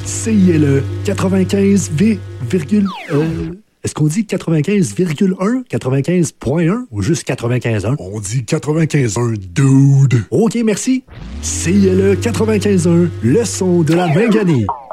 CILE 95, est-ce qu'on dit 95,1, 95,1 ou juste 95,1? On dit 95,1, dude. OK, merci. CILE 95,1, le son de la Minganie.